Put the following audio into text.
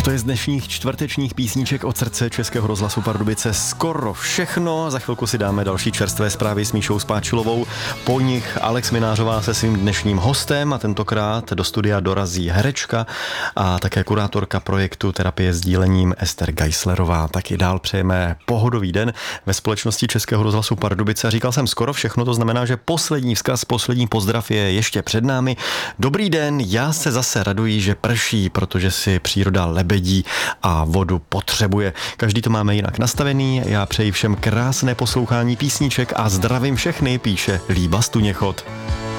A to je z dnešních čtvrtečních písniček od srdce Českého rozhlasu Pardubice skoro všechno. Za chvilku si dáme další čerstvé zprávy s Míšou Spáčilovou. Po nich Alex Minářová se svým dnešním hostem a tentokrát do studia dorazí herečka a také kurátorka projektu Terapie sdílením Ester Geislerová. Taky dál přejeme pohodový den ve společnosti Českého rozhlasu Pardubice. Říkal jsem skoro všechno, to znamená, že poslední vzkaz, poslední pozdrav je ještě před námi. Dobrý den, já se zase raduji, že prší, protože si příroda lebedí a vodu potřebuje. Každý to máme jinak nastavený. Já přeji všem krásné poslouchání písniček a zdravím všechny, píše Líba Stuněchod.